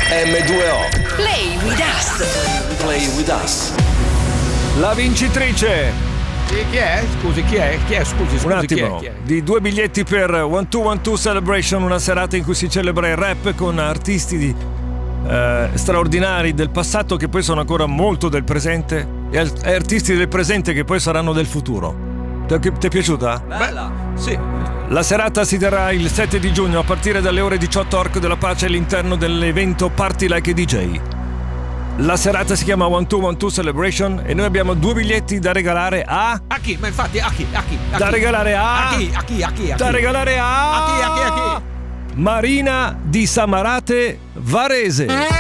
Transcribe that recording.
M2O. Play with us. Play with us. La vincitrice. Chi è? Scusi, chi è? Scusi, Un attimo, chi è? di 2 biglietti per 1212 Celebration, una serata in cui si celebra il rap con artisti straordinari del passato che poi sono ancora molto del presente e artisti del presente che poi saranno del futuro. Ti è piaciuta? Bella. Sì. La serata si terrà il 7 di giugno a partire dalle ore 18 Arco della Pace all'interno dell'evento Party Like a DJ. La serata si chiama 1212 Celebration e noi abbiamo 2 biglietti da regalare a... A chi? Ma infatti a chi? Da regalare a... A chi? Da regalare a... A chi? Marina di Samarate Varese.